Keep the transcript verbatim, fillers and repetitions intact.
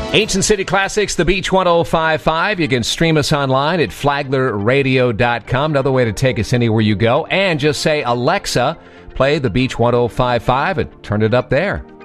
Ancient City Classics, The Beach one oh five point five. You can stream us online at flagler radio dot com. Another way to take us anywhere you go. And just say, Alexa, play The Beach one oh five point five and turn it up there.